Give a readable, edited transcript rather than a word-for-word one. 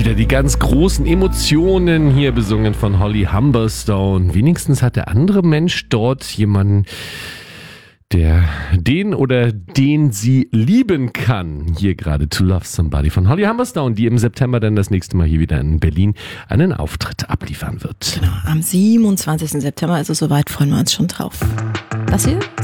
wieder die ganz großen Emotionen hier besungen von Holly Humberstone. Wenigstens hat der andere Mensch dort jemanden, der den sie lieben kann. Hier gerade To Love Somebody von Holly Humberstone, die im September dann das nächste Mal hier wieder in Berlin einen Auftritt abliefern wird. Genau, am 27. September, also soweit freuen wir uns schon drauf. Das hier